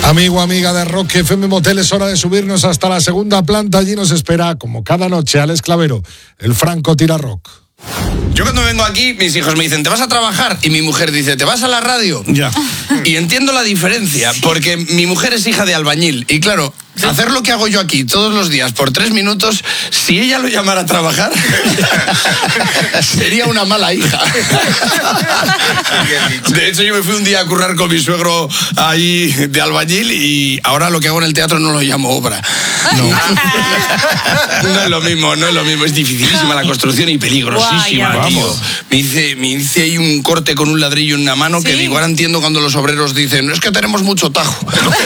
Amigo, amiga de Rock FM Motel, es hora de subirnos hasta la segunda planta. Allí nos espera, como cada noche, Alex Clavero, el Franco Tira Rock. Yo cuando vengo aquí, mis hijos me dicen, ¿te vas a trabajar? Y mi mujer dice, ¿te vas a la radio? Ya. Y entiendo la diferencia, porque mi mujer es hija de albañil. Y claro, hacer lo que hago yo aquí todos los días por 3 minutos, si ella lo llamara a trabajar, sería una mala hija. De hecho, yo me fui un día a currar con mi suegro ahí de albañil y ahora lo que hago en el teatro no lo llamo obra. No es lo mismo, es dificilísima la construcción y peligrosísima, Guay, tío. Me hice ahí un corte con un ladrillo en una mano, ¿sí? Que digo, ahora entiendo cuando los obreros dicen, es que tenemos mucho tajo.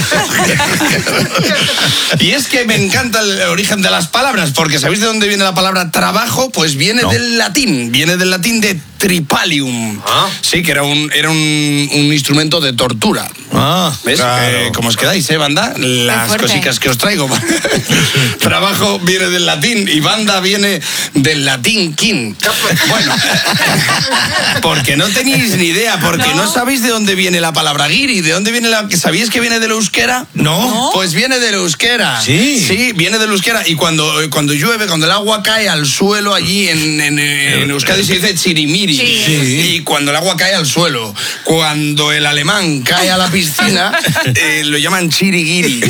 Y es que me encanta el origen de las palabras, porque ¿sabéis de dónde viene la palabra trabajo? Pues viene del latín de tripalium. Sí, que era un instrumento de tortura. ¿Ves? Claro. ¿Cómo os quedáis, banda? Las cositas que os traigo. Trabajo viene del latín y banda viene del latín kin. Bueno, porque no tenéis ni idea, porque no sabéis de dónde viene la palabra guiri, de dónde viene ¿sabíais que viene del euskera? No. Pues viene del euskera. Sí, viene del euskera. Y cuando llueve, cuando el agua cae al suelo allí en Euskadi se dice chirimiri. Sí. Y cuando el agua cae al suelo, cuando el alemán cae a la piscina, lo llaman chiriguiri.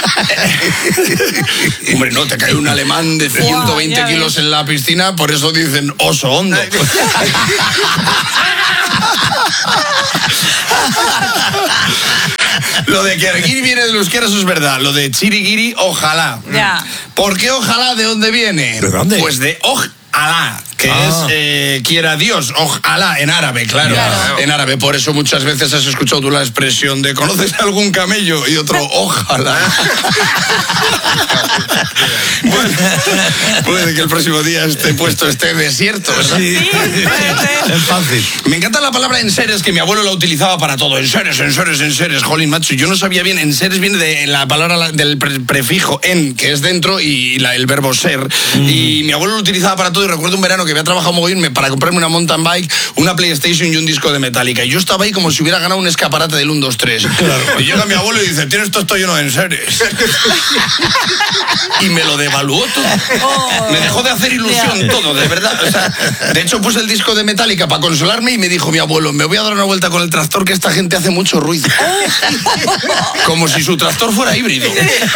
Hombre, no, te cae un alemán de 120 kilos en la piscina, por eso dicen oso hondo. Lo de que guiri viene de los euskera, eso es verdad. Lo de chiriguiri, ojalá. ¿Por qué ojalá? ¿De dónde viene? ¿De dónde? Pues de ojalá, que es quiera Dios, ojalá, en árabe, claro. En árabe, por eso muchas veces has escuchado tú la expresión de ¿conoces algún camello? Y otro, ojalá. Bueno, puede que el próximo día este puesto esté desierto, ¿verdad? Sí, es fácil. Me encanta la palabra enseres, que mi abuelo la utilizaba para todo. Enseres. Jolín, macho, yo no sabía bien. Enseres viene de la palabra del prefijo en, que es dentro, y el verbo ser. Y mi abuelo lo utilizaba para todo. Y recuerdo un verano que había trabajado mogollón para comprarme una mountain bike, una PlayStation y un disco de Metallica. Y yo estaba ahí como si hubiera ganado un escaparate del 1, 2, 3. Claro. Y llega mi abuelo y dice, tienes todo esto lleno de enseres. Y me lo devaluó todo. Me dejó de hacer ilusión todo, de verdad. O sea, de hecho puse el disco de Metallica para consolarme y me dijo mi abuelo, me voy a dar una vuelta con el tractor, que esta gente hace mucho ruido. Como si su tractor fuera híbrido.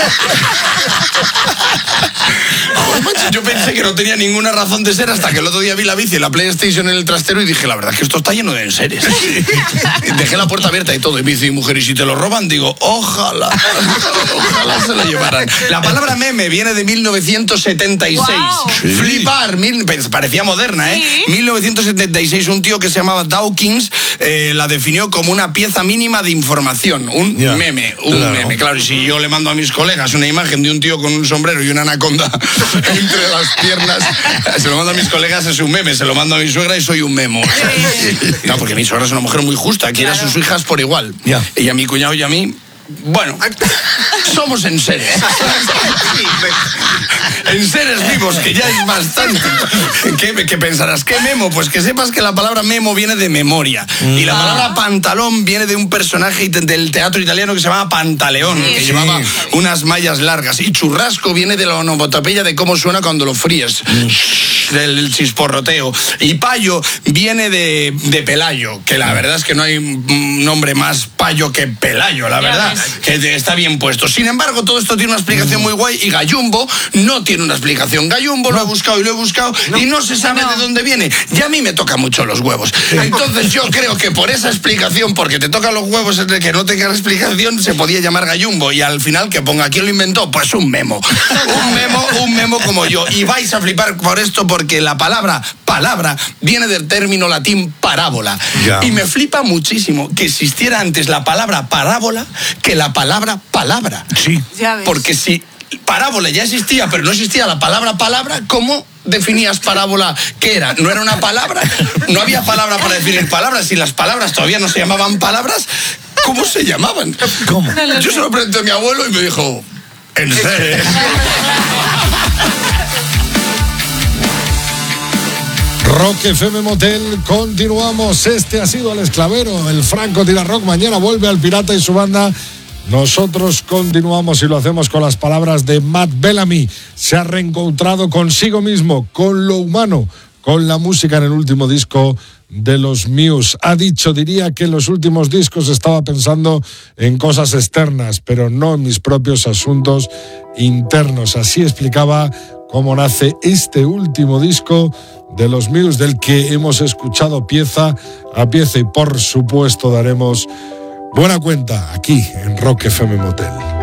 Yo pensé que no tenía ninguna razón de ser hasta que el otro día vi la bici en la PlayStation en el trastero y dije, la verdad es que esto está lleno de enseres. Dejé la puerta abierta y todo. Y me dice mi mujer, ¿y si te lo roban? Digo, ojalá se lo llevaran. La palabra meme viene de 1976. Wow. Flipar, parecía moderna, ¿eh? Sí. 1976, un tío que se llamaba Dawkins la definió como una pieza mínima de información. Un meme, meme. Claro, y si yo le mando a mis colegas una imagen de un tío con un sombrero y una anaconda entre las piernas, se lo mando a mis colegas, es un meme. Se lo mando a mi suegra y soy un memo. No, porque mi suegra es una mujer muy justa, quiere a sus hijas por igual. Y a mi cuñado y a mí, bueno, somos enseres. Enseres vivos, que ya es bastante. ¿Qué pensarás? ¿Qué memo? Pues que sepas que la palabra memo viene de memoria. Y la palabra pantalón viene de un personaje del teatro italiano que se llamaba Pantaleón, que llevaba unas mallas largas. Y churrasco viene de la onomatopeya de cómo suena cuando lo fríes. Del chisporroteo. Y payo viene de Pelayo, que la verdad es que no hay un nombre más payo que Pelayo, la verdad, que está bien puesto. Sin embargo, todo esto tiene una explicación muy guay, y Gallumbo no tiene una explicación. Gallumbo lo he buscado y no se sabe de dónde viene. Y a mí me toca mucho los huevos. Entonces yo creo que por esa explicación, porque te tocan los huevos entre que no tenga explicación, se podía llamar Gallumbo. Y al final, que ponga ¿quién lo inventó? Pues un memo. Un memo como yo. Y vais a flipar por esto, porque la palabra viene del término latín parábola. Y me flipa muchísimo que existiera antes la palabra parábola que la palabra palabra. Sí. Porque si parábola ya existía, pero no existía la palabra ¿cómo definías parábola? ¿Qué era? ¿No era una palabra? No había palabra para definir palabras. Si las palabras todavía no se llamaban palabras, ¿cómo se llamaban? ¿Cómo? Yo se lo pregunté a mi abuelo y me dijo, ¿en serio? Rock FM Motel, continuamos. Este ha sido Alex Clavero, el Franco Tira Rock. Mañana vuelve al Pirata y su banda Nosotros continuamos y lo hacemos con las palabras de Matt Bellamy. Se ha reencontrado consigo mismo, con lo humano, con la música en el último disco de los Muse. Ha dicho, diría que en los últimos discos estaba pensando en cosas externas, pero no en mis propios asuntos internos. Así explicaba cómo nace este último disco de los Muse, del que hemos escuchado pieza a pieza y por supuesto daremos buena cuenta aquí en Rock FM Motel.